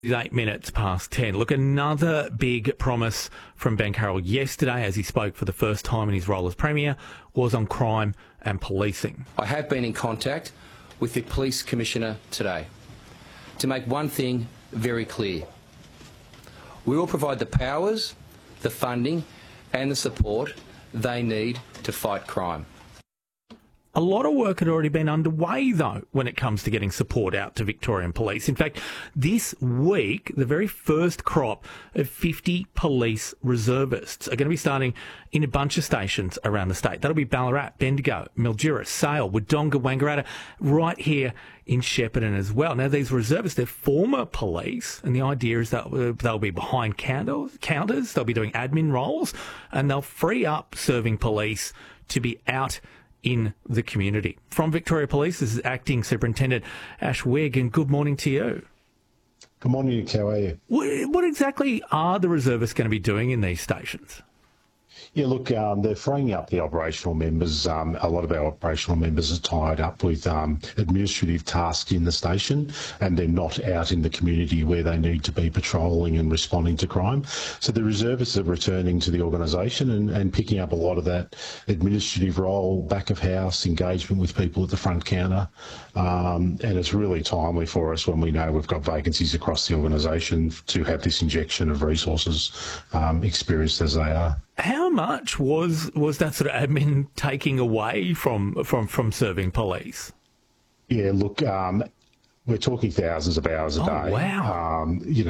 It's 8 minutes past 10. Look, another big promise from Ben Carroll yesterday as he spoke for the first time in his role as Premier was on crime and policing. I have been in contact with the Police Commissioner today to make one thing very clear. We will provide the powers, the funding and the support they need to fight crime. A lot of work had already been underway, though, when it comes to getting support out to Victorian Police. In fact, this week, the very first crop of 50 police reservists are going to be starting in a bunch of stations around the state. That'll be Ballarat, Bendigo, Mildura, Sale, Wodonga, Wangaratta, right here in Shepparton as well. Now, these reservists, they're former police, and the idea is that they'll be behind counters, they'll be doing admin roles, and they'll free up serving police to be out in the community. From Victoria Police, this is Acting Superintendent Ash Wigg, and good morning to you. Good morning, Nick. How are you? What exactly are the reservists going to be doing in these stations? Yeah, look, they're freeing up the operational members. A lot of our operational members are tied up with administrative tasks in the station, and they're not out in the community where they need to be patrolling and responding to crime. So the reservists are returning to the organisation and picking up a lot of that administrative role, back of house, engagement with people at the front counter. And it's really timely for us when we know we've got vacancies across the organisation to have this injection of resources, experienced as they are. How much was that sort of admin taking away from serving police? Yeah, look, we're talking thousands of hours a day. Wow.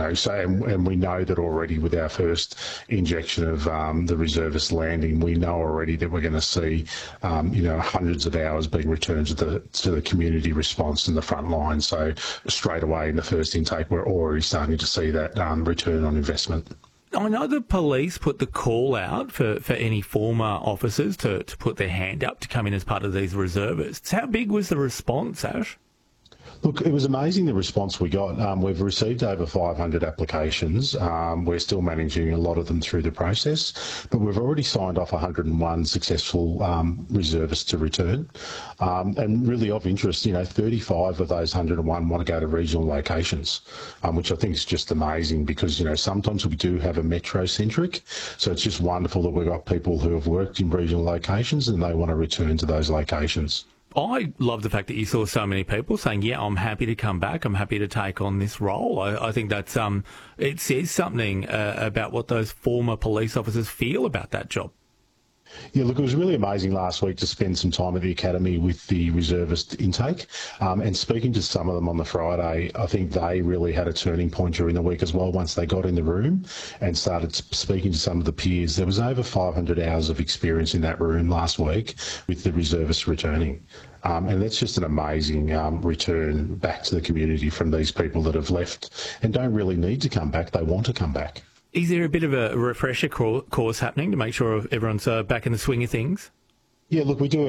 And we know that already with our first injection of the reservist landing, we know already that we're going to see, hundreds of hours being returned to the community response in the front line. So straight away in the first intake, we're already starting to see that return on investment. I know the police put the call out for any former officers to put their hand up to come in as part of these reservists. How big was the response, Ash? Look, it was amazing the response we got. We've received over 500 applications. We're still managing a lot of them through the process, but we've already signed off 101 successful reservists to return. And really of interest, 35 of those 101 want to go to regional locations, which I think is just amazing because, sometimes we do have a metro-centric. So it's just wonderful that we've got people who have worked in regional locations and they want to return to those locations. I love the fact that you saw so many people saying, yeah, I'm happy to come back. I'm happy to take on this role. I think that's it says something about what those former police officers feel about that job. Yeah, look, it was really amazing last week to spend some time at the Academy with the reservist intake and speaking to some of them on the Friday. I think they really had a turning point during the week as well once they got in the room and started speaking to some of the peers. There was over 500 hours of experience in that room last week with the reservists returning. And that's just an amazing return back to the community from these people that have left and don't really need to come back. They want to come back. Is there a bit of a refresher course happening to make sure everyone's back in the swing of things? Yeah, look, we do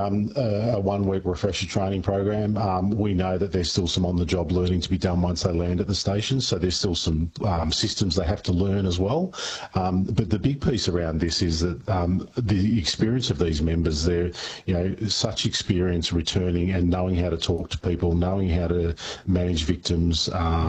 a one-week refresher training program. We know that there's still some on-the-job learning to be done once they land at the station, so there's still some systems they have to learn as well. But the big piece around this is that the experience of these members, they're, such experience returning and knowing how to talk to people, knowing how to manage victims.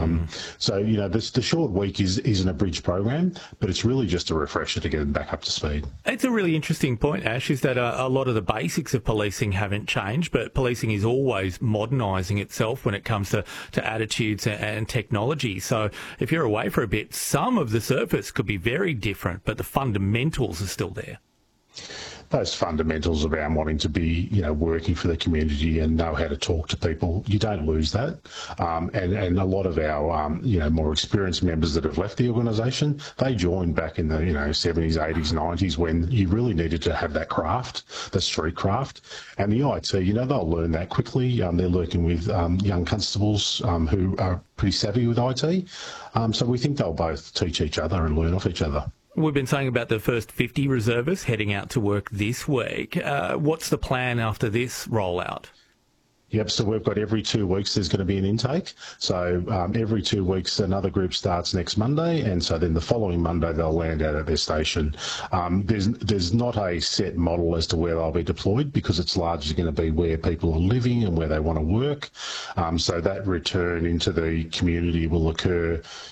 So, the short week isn't a bridge program, but it's really just a refresher to get them back up to speed. It's a really interesting point, Ash, is that a lot of the basics of policing haven't changed, but policing is always modernising itself when it comes to attitudes and technology. So if you're away for a bit, some of the surface could be very different, but the fundamentals are still there. Those fundamentals around wanting to be, working for the community and know how to talk to people, you don't lose that. And a lot of our, more experienced members that have left the organisation, they joined back in the, 70s, 80s, 90s when you really needed to have that craft, the street craft. And the IT, they'll learn that quickly. They're working with young constables who are pretty savvy with IT. So we think they'll both teach each other and learn off each other. We've been saying about the first 50 reservists heading out to work this week. What's the plan after this rollout? Yep, so we've got every 2 weeks there's going to be an intake. So every 2 weeks another group starts next Monday, and so then the following Monday they'll land out at their station. There's not a set model as to where they'll be deployed because it's largely going to be where people are living and where they want to work. So that return into the community will occur,